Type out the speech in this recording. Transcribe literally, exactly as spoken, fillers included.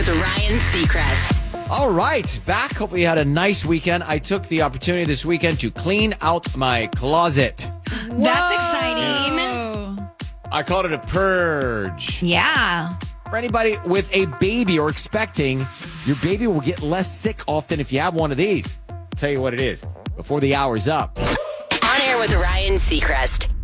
With Ryan Seacrest. All right, back. Hopefully you had a nice weekend. I took the opportunity this weekend to clean out my closet. That's exciting. I called it a purge. Yeah. For anybody with a baby or expecting, your baby will get less sick often if you have one of these. I'll tell you what it is before the hour's up. On air with Ryan Seacrest.